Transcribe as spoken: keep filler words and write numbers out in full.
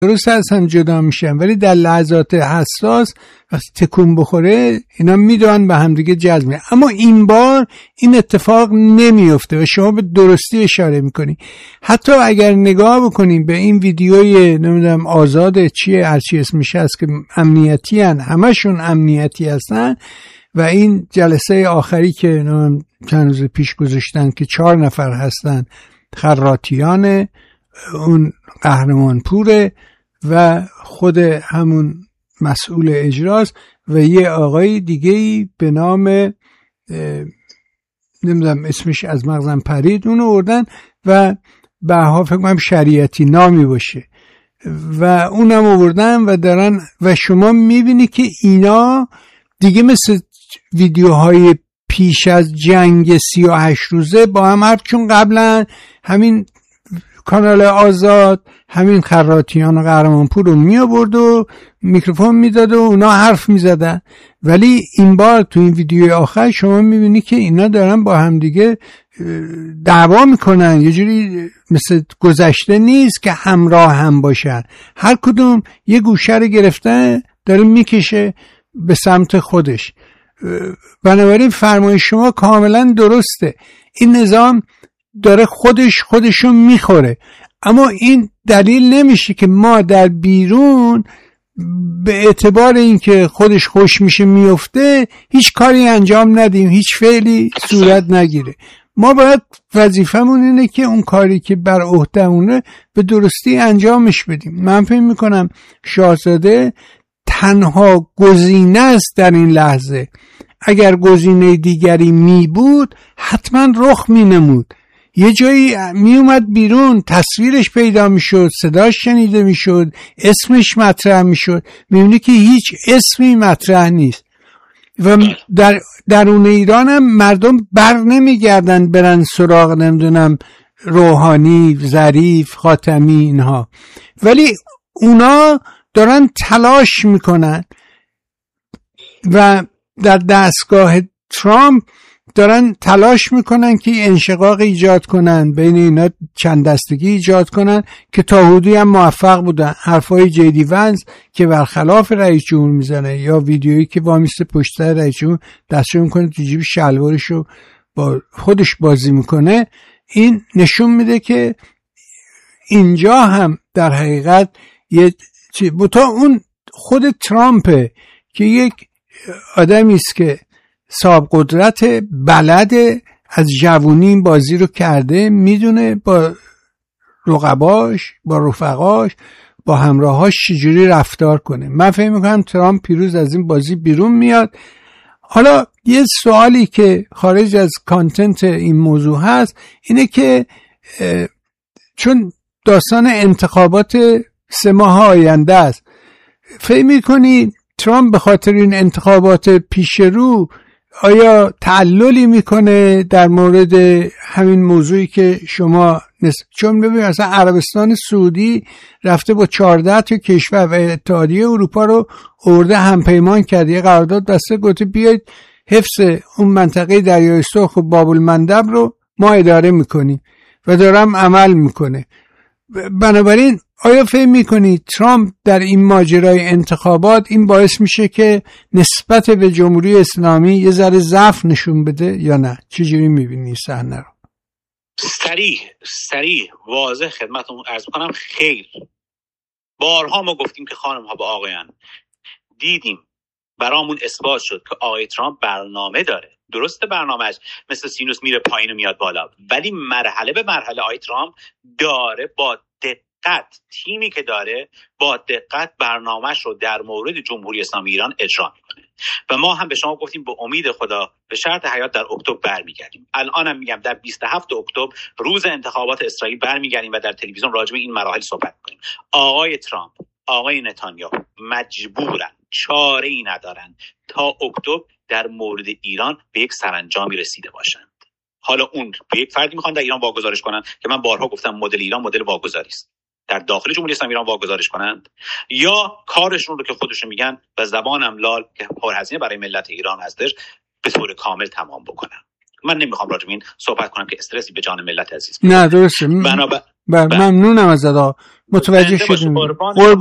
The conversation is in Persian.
درست هستن جدا میشن، ولی در لحظات حساس وقتی تکون بخوره اینا میدونن به هم دیگه جذب میشن. اما این بار این اتفاق نمیفته و شما به درستی اشاره میکنی. حتی اگر نگاه بکنیم به این ویدیوی نمیدونم آزاد چیه هرچی اسمش هست که امنیتی هن، همشون امنیتی هستن و این جلسه آخری که چند روز پیش گذاشتن که چهار نفر هستن خراتیان، اون قهرمان پوره و خود همون مسئول اجراست و یه آقای دیگه‌ای به نام نمیدونم اسمش از مغزم پرید، اونو آوردن و به ها فکر کنم شریعتی نامی باشه و اونم آوردن و دارن و شما میبینی که اینا دیگه مثل ویدیوهای پیش از جنگ سی و هشت روزه با هم حرف، چون قبلا همین کانال آزاد همین خراتیان و قهرمانپور رو می آورد و میکروفون میداد و اونا حرف می زدن، ولی این بار تو این ویدیوی آخر شما می بینی که اینا دارن با هم دیگه دعوا میکنن. یه جوری مثل گذشته نیست که همراه هم باشن، هر کدوم یه گوشه رو گرفته داره میکشه به سمت خودش. بنابراین فرمایش شما کاملا درسته، این نظام داره خودش خودشو میخوره، اما این دلیل نمیشه که ما در بیرون به اعتبار اینکه خودش خوش میشه میفته هیچ کاری انجام ندیم، هیچ فعلی صورت نگیره. ما باید وظیفمون اینه که اون کاری که بر عهدهمونه به درستی انجامش بدیم. من فکر میکنم شاهزاده تنها گزینه است در این لحظه. اگر گزینه دیگری می بود حتما رخ می نمود، یه جایی می اومد بیرون، تصویرش پیدا می شد، صداش شنیده می شد، اسمش مطرح می شد. می بینی که هیچ اسمی مطرح نیست و در درون ایران هم مردم بر نمی گردن برن سراغ نمیدونم روحانی، ظریف، خاتمی اینها، ولی اونا دارن تلاش میکنن و در دستگاه ترامپ دارن تلاش میکنن که انشقاق ایجاد کنن، بین اینا چند دستگی ایجاد کنن که تا حدودی هم موفق بودن. حرفای جیدی ونز که برخلاف رئیس جمهور میزنه یا ویدیویی که وامیسته پشت سر رئیس جمهور دستشو میکنه تو جیب شلوارشو با خودش بازی میکنه، این نشون میده که اینجا هم در حقیقت یه بوتا اون خود ترامپه که یک آدمی است که صاحب قدرت، بلده، از جوونی این بازی رو کرده، میدونه با رقباش، با رفقاش، با همراهاش چجوری رفتار کنه. من فکر میکنم ترامپ پیروز از این بازی بیرون میاد. حالا یه سوالی که خارج از کانتنت این موضوع هست اینه که چون داستان انتخابات سه ماه آینده است، فکر میکنی ترامپ به خاطر این انتخابات پیش رو آیا تعللی میکنه در مورد همین موضوعی که شما نس... چون ببینید اصلا عربستان سعودی رفته با چهارده تا کشور و اتحادیه اروپا رو آورده همپیمان کرده، یه قرارداد بسته، گفته بیاید حفظ اون منطقه دریای سرخ و باب المندب رو ما اداره میکنیم و دارم عمل میکنه. بنابراین آیا فکر میکنید ترامپ در این ماجرای انتخابات این باعث میشه که نسبت به جمهوری اسلامی یه ذره ضعف نشون بده یا نه؟ چجوری میبینی صحنه رو؟ سریع سریع واضح خدمتتون عرض میکنم. خیر، بارها ما گفتیم که خانم ها با آقایان، دیدیم برامون اثبات شد که آقای ترامپ برنامه داره. درسته برنامهش مثل سینوس میره پایین و میاد بالا، ولی مرحله به مرحله آقای ترامپ داره با دقت، تیمی که داره با دقت برنامهش رو در مورد جمهوری اسلامی ایران اجرا میکنه و ما هم به شما گفتیم به امید خدا به شرط حیات در اکتبر برمیگردیم. الانم میگم در بیست و هفتم اکتبر روز انتخابات اسرائیل برمیگردیم و در تلویزیون راجع به این مراحل صحبت میکنیم. آقای ترامپ، آقای نتانیاهو مجبورن، چاره ای ندارن تا اکتبر در مورد ایران به یک سرانجامی رسیده باشند. حالا اون به یک فردی میخوان در ایران واگذارش کنن که من بارها گفتم مدل ایران مدل واگذاری است، در داخل جمهوری اسلامی ایران واگذارش کنند، یا کارشون رو که خودشون میگن و زبانم لال که پرهزینه برای ملت ایران هستش به طور کامل تمام بکنن. من نمیخوام راجع به این صحبت کنم که استرسی به جان ملت عزیز. نه درسته. بنابر... بله ممنونم ازت. متوجه شدیم.